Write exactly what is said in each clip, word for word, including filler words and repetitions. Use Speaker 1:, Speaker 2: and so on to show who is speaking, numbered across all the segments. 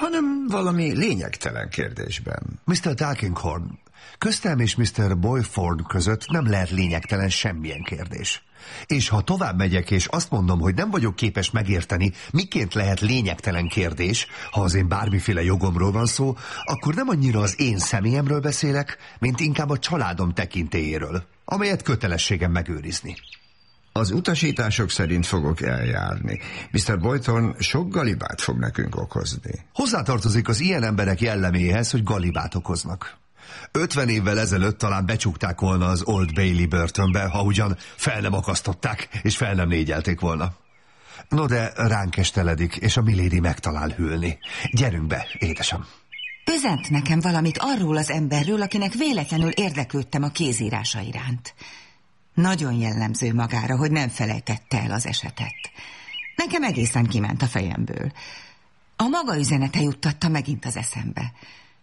Speaker 1: hanem valami lényegtelen kérdésben.
Speaker 2: miszter Tulkinghorn, köztem és miszter Boyford között nem lehet lényegtelen semmilyen kérdés. És ha tovább megyek, és azt mondom, hogy nem vagyok képes megérteni, miként lehet lényegtelen kérdés, ha az én bármiféle jogomról van szó, akkor nem annyira az én személyemről beszélek, mint inkább a családom tekintélyéről, amelyet kötelességem megőrizni.
Speaker 1: Az utasítások szerint fogok eljárni. miszter Boyton sok galibát fog nekünk okozni.
Speaker 2: Hozzátartozik az ilyen emberek jelleméhez, hogy galibát okoznak. Ötven évvel ezelőtt talán becsukták volna az Old Bailey börtönbe, ha ugyan fel nem akasztották, és fel nem négyelték volna. No de ránk esteledik, és a milady megtalál hűlni. Gyerünk be, édesem.
Speaker 3: Üzent nekem valamit arról az emberről, akinek véletlenül érdeklődtem a kézírása iránt. Nagyon jellemző magára, hogy nem felejtette el az esetet. Nekem egészen kiment a fejemből. A maga üzenete juttatta megint az eszembe.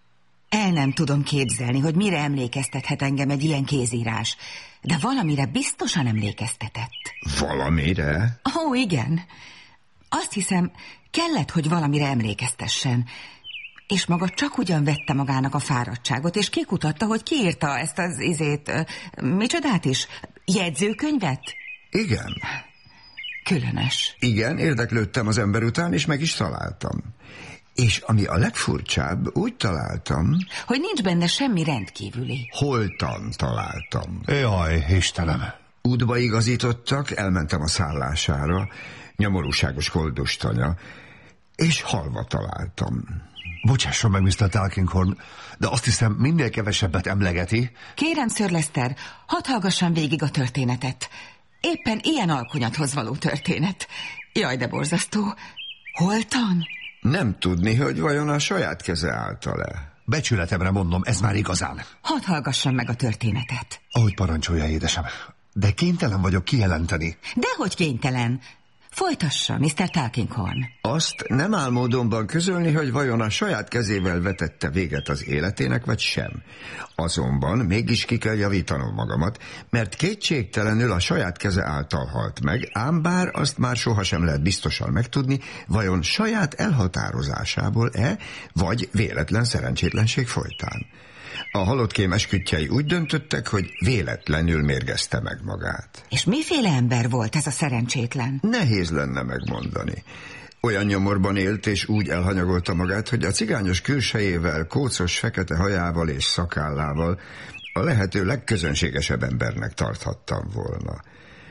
Speaker 3: El nem tudom képzelni, hogy mire emlékeztethet engem egy ilyen kézírás, de valamire biztosan emlékeztetett.
Speaker 1: Valamire?
Speaker 3: Ó, igen. Azt hiszem, kellett, hogy valamire emlékeztessen. És maga csak ugyan vette magának a fáradtságot, és kikutatta, hogy ki írta ezt az izét, micsodát is, jegyzőkönyvet?
Speaker 1: Igen.
Speaker 3: Különös.
Speaker 1: Igen, érdeklődtem az ember után, és meg is találtam. És ami a legfurcsább, úgy találtam...
Speaker 3: hogy nincs benne semmi rendkívüli.
Speaker 1: Holtan találtam.
Speaker 2: Jaj, Istenem.
Speaker 1: Útba igazítottak, elmentem a szállására, nyomorúságos koldustanya, és halva találtam.
Speaker 2: Bocsásson meg, miszter Tulkinghorn, de azt hiszem minél kevesebbet emlegeti.
Speaker 3: Kérem, Sir Lester, hadd hallgassam végig a történetet. Éppen ilyen alkonyathoz való történet. Jaj, de borzasztó. Holtan?
Speaker 1: Nem tudni, hogy vajon a saját keze által-e.
Speaker 2: Becsületemre mondom, ez már igazán.
Speaker 3: Hadd hallgassam meg a történetet.
Speaker 2: Ahogy parancsolja, édesem. De kénytelen vagyok kijelenteni.
Speaker 3: Dehogy kénytelen. Folytassa, miszter Tulkinghorn.
Speaker 1: Azt nem áll módonban közölni, hogy vajon a saját kezével vetette véget az életének, vagy sem. Azonban mégis ki kell javítanom magamat, mert kétségtelenül a saját keze által halt meg, ám bár azt már sohasem lehet biztosan megtudni, vajon saját elhatározásából-e, vagy véletlen szerencsétlenség folytán. A halottkém esküdtjei úgy döntöttek, hogy véletlenül mérgezte meg magát.
Speaker 3: És miféle ember volt ez a szerencsétlen?
Speaker 1: Nehéz lenne megmondani. Olyan nyomorban élt és úgy elhanyagolta magát, hogy a cigányos külsejével, kócos fekete hajával és szakállával a lehető legközönségesebb embernek tarthattam volna.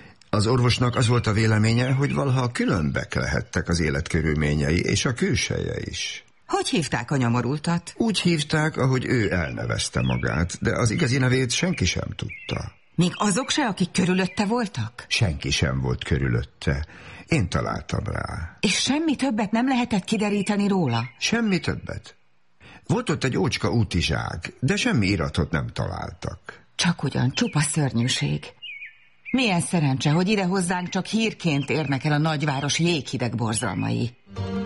Speaker 1: Az orvosnak az volt a véleménye, hogy valaha különbek lehettek az életkörülményei és a külseje is.
Speaker 3: Hogy hívták a nyomorultat?
Speaker 1: Úgy hívták, ahogy ő elnevezte magát, de az igazi nevét senki sem tudta.
Speaker 3: Még azok se, akik körülötte voltak?
Speaker 1: Senki sem volt körülötte. Én találtam rá.
Speaker 3: És semmi többet nem lehetett kideríteni róla?
Speaker 1: Semmi többet. Volt ott egy ócska útizsák, de semmi iratot nem találtak.
Speaker 3: Csak ugyan, csupa szörnyűség. Milyen szerencse, hogy ide hozzánk csak hírként érnek el a nagyváros jéghideg borzalmai.